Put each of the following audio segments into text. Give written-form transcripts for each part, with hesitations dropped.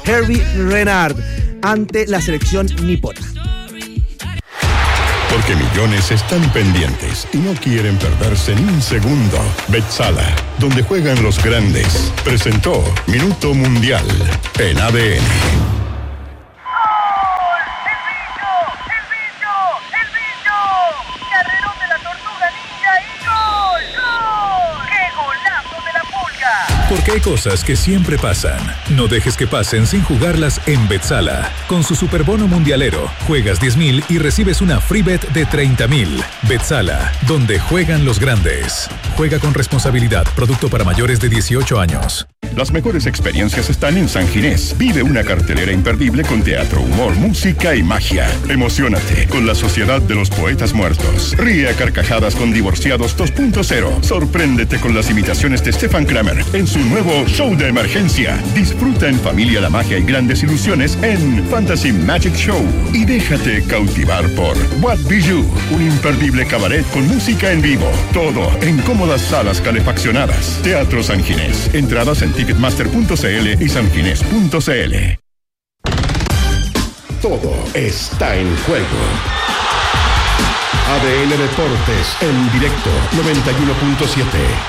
Hervé Renard ante la selección nipona. Porque millones están pendientes y no quieren perderse ni un segundo. Betsala, donde juegan los grandes, presentó Minuto Mundial en ADN. Porque hay cosas que siempre pasan. No dejes que pasen sin jugarlas en Betsala. Con su superbono mundialero, juegas 10,000 y recibes una free bet de 30,000. Betsala, donde juegan los grandes. Juega con responsabilidad. Producto para mayores de 18 años. Las mejores experiencias están en San Ginés. Vive una cartelera imperdible con teatro, humor, música y magia. Emociónate con la Sociedad de los Poetas Muertos. Ríe a carcajadas con Divorciados 2.0. Sorpréndete con las imitaciones de Stefan Kramer en su nuevo show de emergencia. Disfruta en familia la magia y grandes ilusiones en Fantasy Magic Show. Y déjate cautivar por What Bijou, un imperdible cabaret con música en vivo. Todo en cómodas salas calefaccionadas. Teatro San Ginés. Entradas en Ticketmaster.cl y sanginés.cl. Todo está en juego. ADN Deportes en directo 91.7.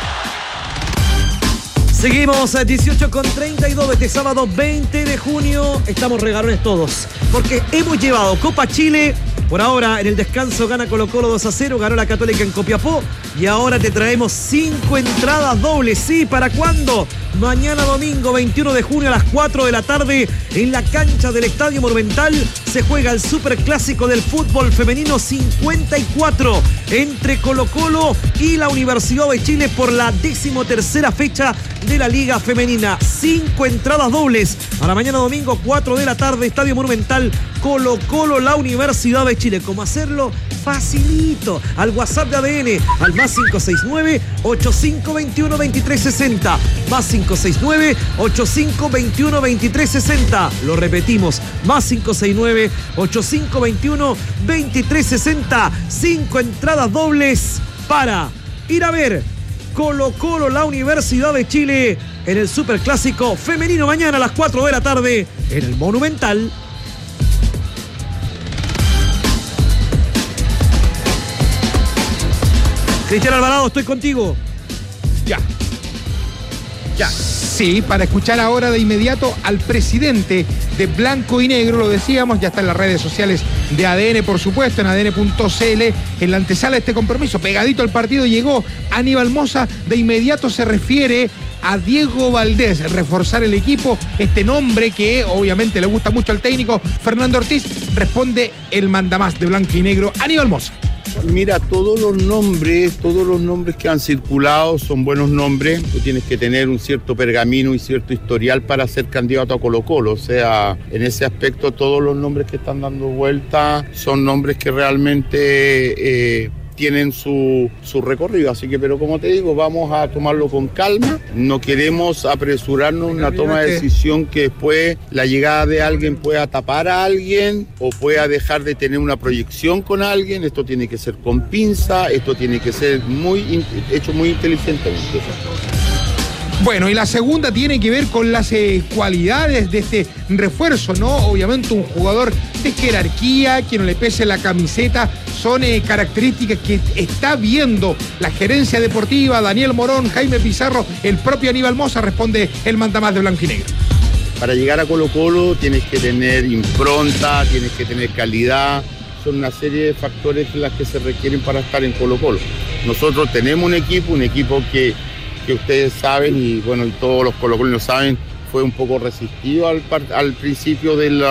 Seguimos a 18:32 de este sábado 20 de junio. Estamos regalones todos, porque hemos llevado Copa Chile. Por ahora, en el descanso gana Colo-Colo 2-0, ganó la Católica en Copiapó. Y ahora te traemos 5 entradas dobles. ¿Sí? ¿Para cuándo? Mañana domingo 21 de junio a las 4 de la tarde en la cancha del Estadio Monumental se juega el superclásico del fútbol femenino 54 entre Colo-Colo y la Universidad de Chile por la 13ª fecha de la Liga Femenina. 5 entradas dobles para mañana domingo 4 de la tarde, Estadio Monumental, Colo-Colo, la Universidad de Chile. ¿Cómo hacerlo? Facilito. Al WhatsApp de ADN, al más 569-8521-2360. Más 569-8521-2360. Lo repetimos, más 569-8521-2360. 5 entradas dobles para ir a ver Colo-Colo, la Universidad de Chile en el superclásico femenino mañana a las 4 de la tarde en el Monumental. Cristian Alvarado, estoy contigo. Ya. Sí, para escuchar ahora de inmediato al presidente de Blanco y Negro, lo decíamos, ya está en las redes sociales de ADN, por supuesto, en adn.cl, en la antesala de este compromiso, pegadito al partido, llegó Aníbal Mosa, de inmediato se refiere a Diego Valdés, reforzar el equipo, este nombre que obviamente le gusta mucho al técnico Fernando Ortiz, responde el mandamás de Blanco y Negro, Aníbal Mosa. Mira, todos los nombres que han circulado son buenos nombres. Tú tienes que tener un cierto pergamino y cierto historial para ser candidato a Colo-Colo. O sea, en ese aspecto todos los nombres que están dando vuelta son nombres que realmente tienen su recorrido, así que, pero como te digo, vamos a tomarlo con calma, no queremos apresurarnos en una toma de decisión que después la llegada de alguien pueda tapar a alguien o pueda dejar de tener una proyección con alguien. Esto tiene que ser con pinza, esto tiene que ser hecho muy inteligentemente. Bueno, y la segunda tiene que ver con las cualidades de este refuerzo, ¿no? Obviamente un jugador de jerarquía, que no le pese la camiseta, son características que está viendo la gerencia deportiva, Daniel Morón, Jaime Pizarro, el propio Aníbal Mosa, responde el mandamás de Blanco y Negro. Para llegar a Colo-Colo tienes que tener impronta, tienes que tener calidad, son una serie de factores las que se requieren para estar en Colo-Colo. Nosotros tenemos un equipo que ustedes saben y bueno, y todos los colocolinos saben, fue un poco resistido al principio del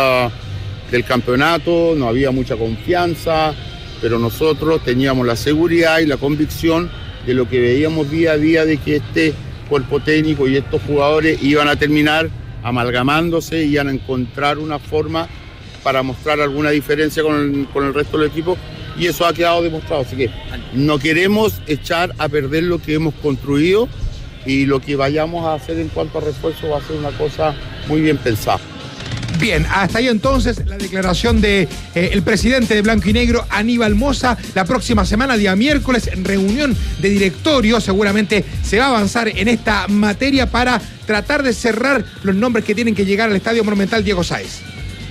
campeonato, no había mucha confianza, pero nosotros teníamos la seguridad y la convicción de lo que veíamos día a día, de que este cuerpo técnico y estos jugadores iban a terminar amalgamándose y iban a encontrar una forma para mostrar alguna diferencia con el resto del equipo, y eso ha quedado demostrado. Así que no queremos echar a perder lo que hemos construido, y lo que vayamos a hacer en cuanto a refuerzo va a ser una cosa muy bien pensada. Bien, hasta ahí entonces la declaración de el presidente de Blanco y Negro, Aníbal Mosa. La próxima semana, día miércoles, reunión de directorio. Seguramente se va a avanzar en esta materia para tratar de cerrar los nombres que tienen que llegar al Estadio Monumental Diego Sáez.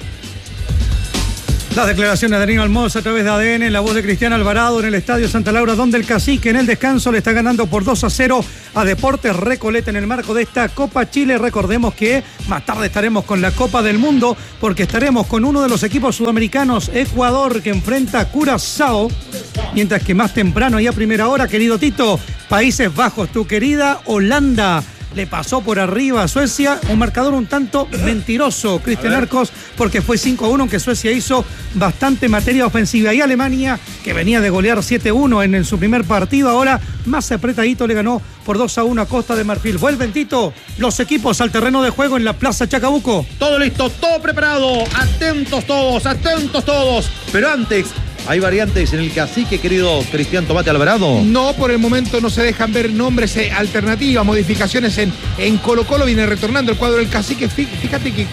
Las declaraciones de Aníbal Moss a través de ADN, la voz de Cristian Alvarado en el Estadio Santa Laura, donde el Cacique en el descanso le está ganando por 2-0 a Deportes Recoleta en el marco de esta Copa Chile. Recordemos que más tarde estaremos con la Copa del Mundo, porque estaremos con uno de los equipos sudamericanos, Ecuador, que enfrenta a Curazao, mientras que más temprano y a primera hora, querido Tito, Países Bajos, tu querida Holanda le pasó por arriba a Suecia, un marcador un tanto mentiroso, Cristian Arcos, porque fue 5-1, aunque Suecia hizo bastante materia ofensiva. Y Alemania, que venía de golear 7-1 en su primer partido, ahora más apretadito le ganó por 2-1 a Costa de Marfil. Vuelven, Tito, los equipos al terreno de juego en la Plaza Chacabuco. Todo listo, todo preparado, atentos todos. Pero antes, ¿hay variantes en el Cacique, querido Cristian Tomate Alvarado? No, por el momento no se dejan ver nombres alternativas, modificaciones en Colo-Colo. Viene retornando el cuadro del Cacique. Fíjate que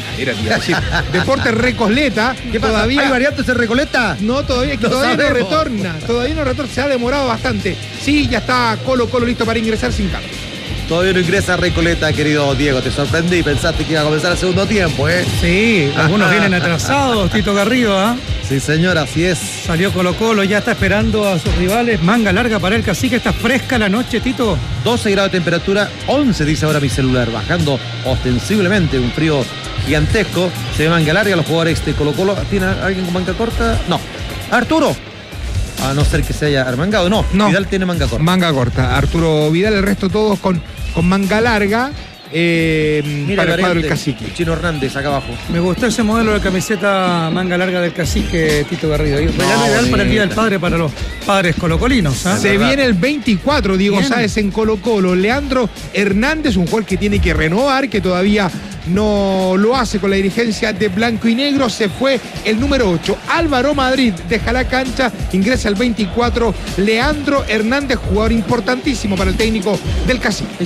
Deportes Recoleta. ¿Qué pasa? Todavía, ¿Hay variantes en Recoleta? No, todavía no retorna. Todavía no retorna, se ha demorado bastante. Sí, ya está Colo-Colo listo para ingresar sin cargo. Todavía no ingresa Recoleta, querido Diego. Te sorprendí, pensaste que iba a comenzar el segundo tiempo, ¿eh? Sí, algunos vienen atrasados, Tito Garrido, ¿ah? Sí, señor, así es. Salió Colo-Colo, ya está esperando a sus rivales. Manga larga para el Cacique, está fresca la noche, Tito. 12 grados de temperatura, 11 dice ahora mi celular, bajando ostensiblemente, un frío gigantesco. Se ve manga larga, los jugadores de Colo-Colo. ¿Tiene alguien con manga corta? No. Arturo. A no ser que se haya armangado. No, Vidal tiene manga corta. Manga corta. Arturo Vidal, el resto todos con manga larga. Mira para el cuadro del Cacique. Chino Hernández acá abajo. Me gustó ese modelo de camiseta manga larga del Cacique, Tito Garrido. Y regalo ideal para el Día del Padre, para los padres colocolinos. ¿eh? Se viene el 24, Diego Sáez en Colo-Colo. Leandro Hernández, un jugador que tiene que renovar, que todavía no lo hace con la dirigencia de Blanco y Negro. Se fue el número 8. Álvaro Madrid deja la cancha, ingresa el 24. Leandro Hernández, jugador importantísimo para el técnico del Cacique.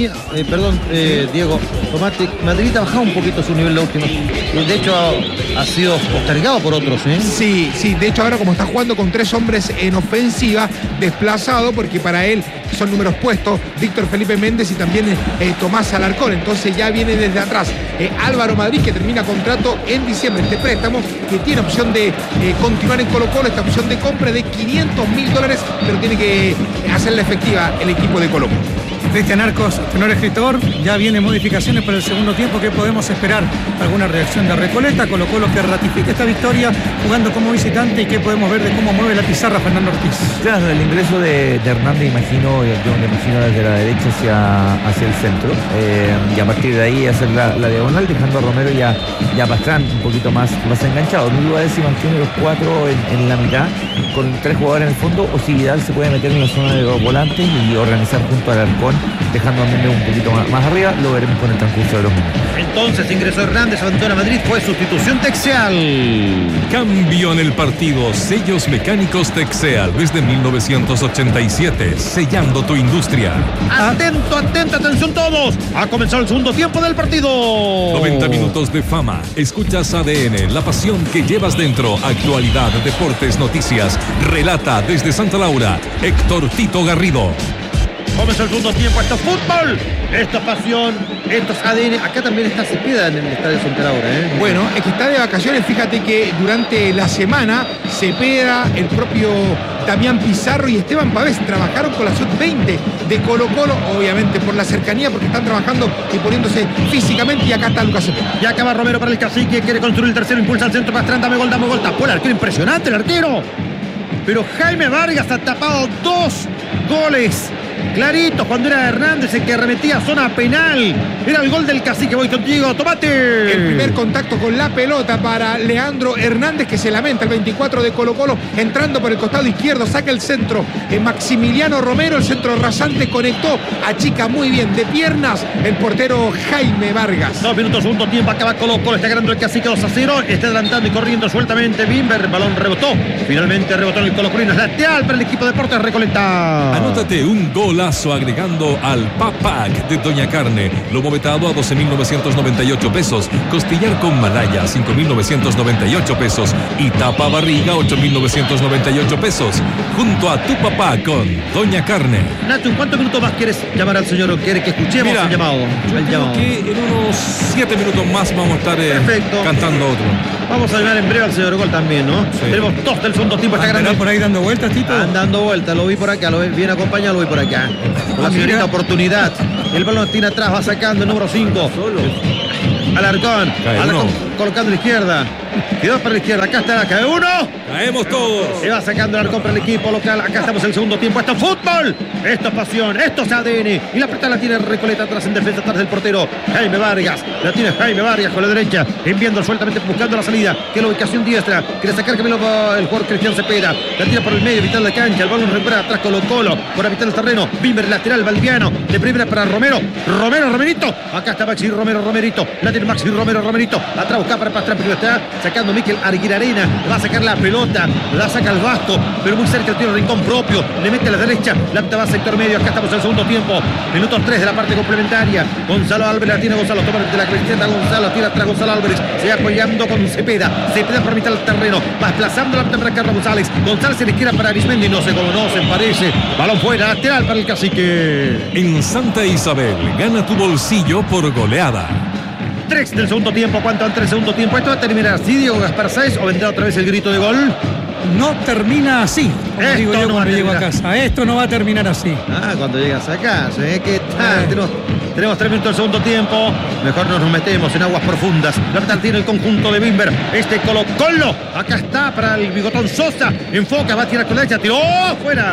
Diego, Tomate, Madrid ha bajado un poquito su nivel la última. De hecho, ha sido postergado por otros, ¿eh? Sí. De hecho, ahora como está jugando con 3 hombres en ofensiva, desplazado, porque para él son números puestos, Víctor Felipe Méndez y también Tomás Alarcón. Entonces ya viene desde atrás. Álvaro Madrid, que termina contrato en diciembre, este préstamo, que tiene opción de continuar en Colo-Colo, esta opción de compra de $500.000, pero tiene que hacerla efectiva el equipo de Colo-Colo. Cristian Arcos, tenor escritor, ya vienen modificaciones para el segundo tiempo. ¿Qué podemos esperar? ¿Alguna reacción de Recoleta? Colo-Colo que ratifique esta victoria jugando como visitante, y qué podemos ver de cómo mueve la pizarra Fernando Ortiz. Claro, el ingreso de Hernández, yo me imagino desde la derecha hacia el centro, y a partir de ahí hacer la diagonal, dejando a Romero y a Pastrán un poquito más enganchado. No duda de si mantiene los 4 en la mitad con 3 jugadores en el fondo, o si Vidal se puede meter en la zona de los volantes y organizar junto al Arcón, dejando a Méndez un poquito más arriba. Lo veremos con el transcurso de los minutos. Entonces ingresó Hernández, abandona Madrid, fue sustitución Texeal. Cambio en el partido. Sellos mecánicos Texeal desde 1987, sellando tu industria. Atención todos. Ha comenzado el segundo tiempo del partido. 90 minutos de fama. Escuchas ADN, la pasión que llevas dentro. Actualidad, deportes, noticias. Relata desde Santa Laura, Héctor Tito Garrido. Comenzó el segundo tiempo. Esto es fútbol, esto es pasión, esto es ADN. Acá también está Cepeda en el estadio Santa Laura, ¿eh? Bueno, es que está de vacaciones. Fíjate que durante la semana Cepeda, el propio Damián Pizarro y Esteban Pavés trabajaron con la sub-20 de Colo-Colo, obviamente por la cercanía, porque están trabajando y poniéndose físicamente. Y acá está Lucas Cepeda. Ya acaba Romero para el Cacique, quiere construir el tercero, impulsa al centro, Pastrán, dame gol, tapó el arquero, impresionante el arquero. Pero Jaime Vargas ha tapado 2 goles claritos cuando era Hernández el que arremetía a zona penal. Era el gol del Cacique. Voy contigo, Tomate. El primer contacto con la pelota para Leandro Hernández, que se lamenta, el 24 de Colo-Colo, entrando por el costado izquierdo, saca el centro Maximiliano Romero, el centro rasante, conectó, achica muy bien de piernas el portero Jaime Vargas. 2 minutos, segundo tiempo, acaba Colo-Colo, está ganando el Cacique 2-0, está adelantando y corriendo sueltamente Bimber, el balón rebotó, finalmente rebotó en el Colo-Colo, lateral para el equipo de Deportes Recoleta. Anótate un gol golazo agregando al Papac de Doña Carne. Lomo vetado a 12.998 pesos. Costillar con malaya a 5.998 pesos. Y tapa barriga 8.998 pesos. Junto a tu papá con Doña Carne. Nacho, ¿en cuántos minutos más quieres llamar al señor o quiere que escuchemos el llamado? Yo creo que en unos 7 minutos más vamos a estar cantando otro. Vamos a llamar en breve al señor Gol también, ¿no? Sí. Tenemos 2 del segundo tiempo. Está grande. por ahí dando vueltas, Tito? Dando vueltas, lo vi por acá, lo vi bien acompañado, lo vi por acá. Con la señorita Oportunidad. El balón tiene atrás, va sacando el número 5. Alarcón colocando a la izquierda. Quedó para la izquierda, acá está, cae uno. Caemos todos. Se va sacando el Alarcón para el equipo local. Acá estamos en el segundo tiempo. Esto es fútbol, esto es pasión, esto es ADN. Y la pelota la tiene Recoleta atrás en defensa, atrás del portero Jaime Vargas. La tiene Jaime Vargas con la derecha, enviando sueltamente, buscando la salida. Que la ubicación diestra. Quiere sacar Camilo el jugador Cristian Cepeda. La tira por el medio, vital de cancha. El balón recupera atrás Colo-Colo. Por la mitad del terreno. Bimber, lateral, Valdiano. De primera para Romero. Romerito. Acá está Maxi Romerito. La tiene Maxi Romerito. Atrás busca para Pastrán, pero está sacando Miquel Arguirarena. Va a sacar la pelota. La saca al Vasco. Pero muy cerca el tiro rincón propio. Le mete a la derecha. La va a sector medio. Acá estamos en el segundo tiempo. Minuto 3 de la parte complementaria. Gonzalo Álvarez la tiene Gonzalo. Toma de la creciente Gonzalo. Tira atrás Gonzalo Álvarez. Se va apoyando con Cepeda. Cepeda por mitad del terreno. Va desplazando la pelota para Carlos González. González se le quiera para Arismendi. No sé cómo no se parece. Balón fuera. Lateral para el Cacique. En Santa Isabel. Gana tu bolsillo por goleada. 3 del segundo tiempo. ¿Cuánto antes del segundo tiempo? ¿Esto va a terminar así, Diego Gaspar Sáez, o vendrá otra vez el grito de gol? No termina así, como digo yo cuando llego a casa. Esto no va a terminar así. Cuando llegas a casa, ¿qué tal? Tenemos 3 minutos del segundo tiempo. Mejor no nos metemos en aguas profundas. La pelota tiene el conjunto de Bimber. Colo-Colo. Acá está para el bigotón Sosa. Enfoca, va a tirar con la derecha. Tiró fuera.